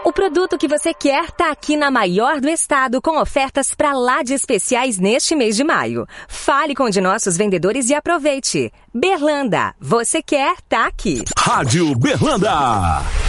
O produto que você quer tá aqui na maior do estado, com ofertas pra lá de especiais neste mês de maio. Fale com um de nossos vendedores e aproveite. Berlanda, você quer, tá aqui. Rádio Berlanda.